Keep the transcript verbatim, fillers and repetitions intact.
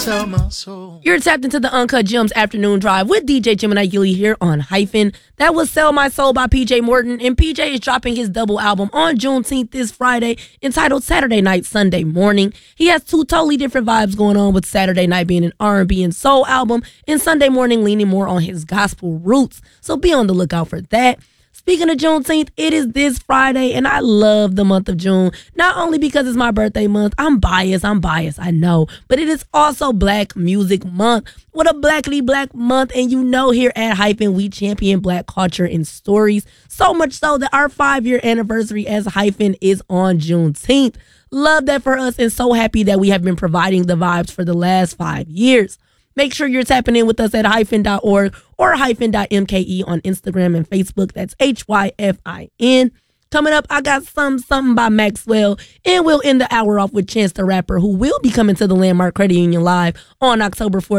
sell my soul. You're tapped into the Uncut Gems Afternoon Drive with D J Gemini Gilly here on Hyphen. That was Sell My Soul by P J Morton, and P J is dropping his double album on Juneteenth this Friday entitled Saturday Night, Sunday Morning. He has two totally different vibes going on, with Saturday Night being an R and B and soul album and Sunday Morning leaning more on his gospel roots. So be on the lookout for that. Speaking of Juneteenth, it is this Friday, and I love the month of June. Not only because it's my birthday month, I'm biased, I'm biased, I know, but it is also Black Music Month. What a blackly black month, and you know here at Hyphen, we champion black culture and stories, so much so that our five-year anniversary as Hyphen is on Juneteenth. Love that for us, and so happy that we have been providing the vibes for the last five years. Make sure you're tapping in with us at hyphen dot org or hyphen dot M K E on Instagram and Facebook. That's H Y F I N. Coming up, I got some something by Maxwell, and we'll end the hour off with Chance the Rapper, who will be coming to the Landmark Credit Union Live on October fourth.